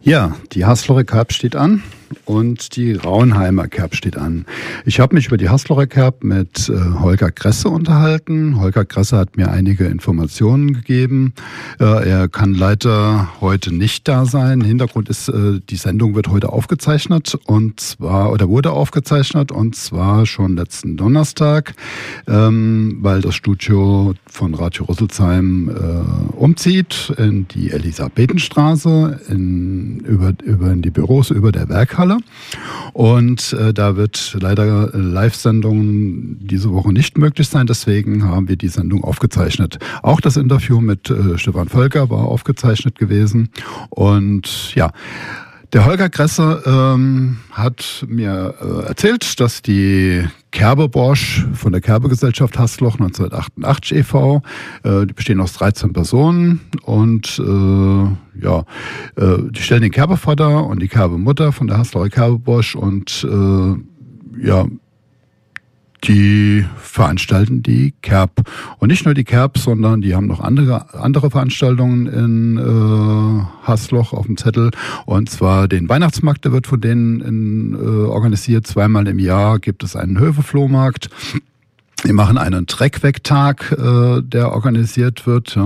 Ja, die Haslocher Kerb steht an und die Rauenheimer Kerb steht an. Ich habe mich über die Haslocher Kerb mit Holger Kresse unterhalten. Holger Kresse hat mir einige Informationen gegeben. Er kann leider heute nicht da sein. Hintergrund ist, die Sendung wird heute aufgezeichnet wurde aufgezeichnet und zwar schon letzten Donnerstag, weil das Studio von Radio Rüsselsheim umzieht in die Elisabethenstraße, über in die Büros über der Werkhalle. Und da wird leider Live-Sendungen diese Woche nicht möglich sein. Deswegen haben wir die Sendung aufgezeichnet. Auch das Interview mit Stefan Völker war aufgezeichnet gewesen. Und ja, der Holger Kresse hat mir erzählt, dass die Kerbe Bosch von der Kerbe-Gesellschaft Hasloch 1988 e.V., die bestehen aus 13 Personen und die stellen den Kerbevater und die Kerbemutter von der Haslocher Kerbe Bosch und die veranstalten die Kerb. Und nicht nur die Kerb, sondern die haben noch andere Veranstaltungen in Hasloch auf dem Zettel. Und zwar den Weihnachtsmarkt, der wird von denen organisiert. Zweimal im Jahr gibt es einen Höfe-Flohmarkt. Wir machen einen Dreckweg-Tag, der organisiert wird.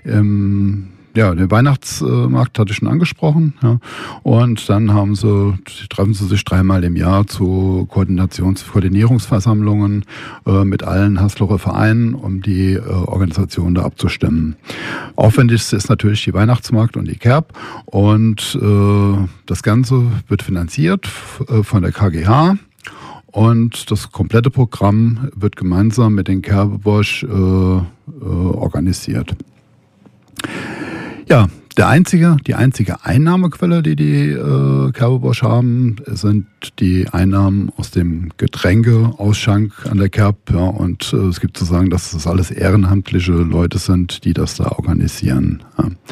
Ja, den Weihnachtsmarkt hatte ich schon angesprochen. Ja. Und dann treffen sie sich dreimal im Jahr zu Koordinierungsversammlungen mit allen Haslocher Vereinen, um die Organisation da abzustimmen. Aufwendigste ist natürlich die Weihnachtsmarkt und die Kerb. Und das Ganze wird finanziert von der KGH. Und das komplette Programm wird gemeinsam mit den Kerbe Bosch organisiert. Ja, die einzige Einnahmequelle, die Kerbe Bosch haben, sind die Einnahmen aus dem Getränkeausschank an der Kerb. Ja, und es gibt zu sagen, dass das alles ehrenamtliche Leute sind, die das da organisieren.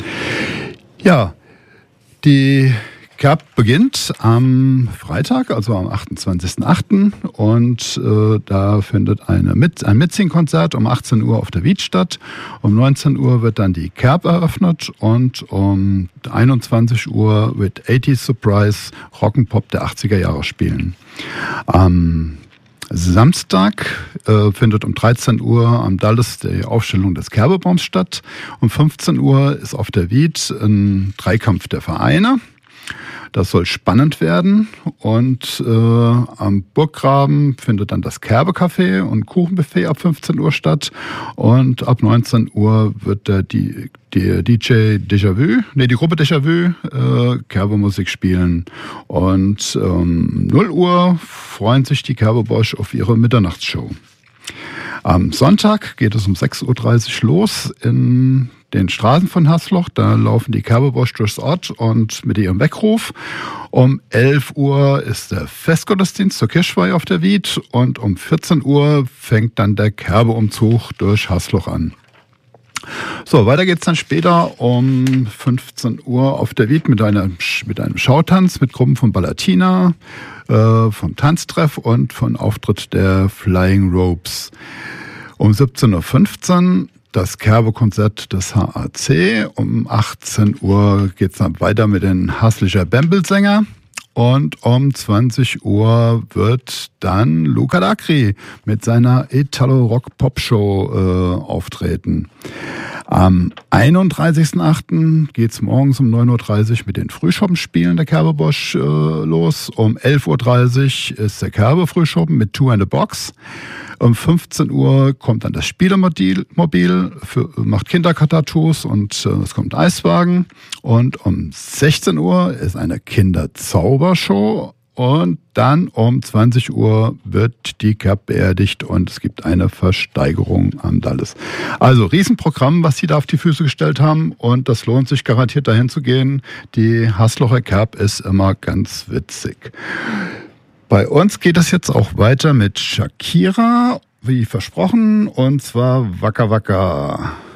Ja, die Kerb beginnt am Freitag, also am 28.08. und da findet ein Mitsingkonzert um 18 Uhr auf der Wied statt. Um 19 Uhr wird dann die Kerb eröffnet und um 21 Uhr wird 80s Surprise Rock'n'Pop der 80er Jahre spielen. Am Samstag findet um 13 Uhr am Dalles die Aufstellung des Kerbebaums statt. Um 15 Uhr ist auf der Wied ein Dreikampf der Vereine. Das soll spannend werden und am Burggraben findet dann das Kerbe-Café und Kuchenbuffet ab 15 Uhr statt und ab 19 Uhr wird die Gruppe Déjà-vu Kerbe-Musik spielen und 0 Uhr freuen sich die Kerbe Bosch auf ihre Mitternachtsshow. Am Sonntag geht es um 6.30 Uhr los in den Straßen von Hasloch. Da laufen die Kerbe Bosch durchs Ort und mit ihrem Weckruf. Um 11 Uhr ist der Festgottesdienst zur Kirchweih auf der Wied und um 14 Uhr fängt dann der Kerbeumzug durch Hasloch an. So, weiter geht's dann später um 15 Uhr auf der Wied mit einem Schautanz mit Gruppen von Ballatina, vom Tanztreff und von Auftritt der Flying Ropes. Um 17.15 Uhr das Kerbe-Konzert des HAC. Um 18 Uhr geht's dann weiter mit den Haslicher Bembelsänger. Und um 20 Uhr wird dann Luca Dacri mit seiner Italo-Rock-Pop-Show auftreten. Am 31.08. geht's morgens um 9.30 Uhr mit den Frühschoppenspielen der Kerbe Bosch los. Um 11.30 Uhr ist der Kerbe-Frühschoppen mit Two and a Box. Um 15 Uhr kommt dann das Spielemobil, macht Kindertattoos und es kommt ein Eiswagen. Und um 16 Uhr ist eine Kinderzaubershow. Und dann um 20 Uhr wird die Kerb beerdigt und es gibt eine Versteigerung am Dalles. Also Riesenprogramm, was sie da auf die Füße gestellt haben und das lohnt sich garantiert dahin zu gehen. Die Haslocher Kerb ist immer ganz witzig. Bei uns geht es jetzt auch weiter mit Shakira, wie versprochen, und zwar Waka Waka.